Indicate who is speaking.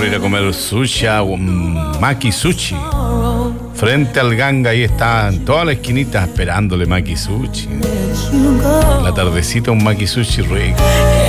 Speaker 1: por ir a comer sushi a Maki Sushi. Frente al Ganga, ahí está, en toda la esquinita esperándole Maki Sushi. La tardecita un Maki Sushi rico.